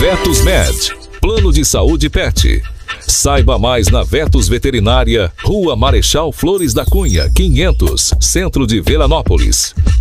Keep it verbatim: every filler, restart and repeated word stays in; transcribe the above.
Vetos Med, Plano de Saúde Pet. Saiba mais na Vetos Veterinária, Rua Marechal Flores da Cunha, quinhentos, Centro de Veranópolis.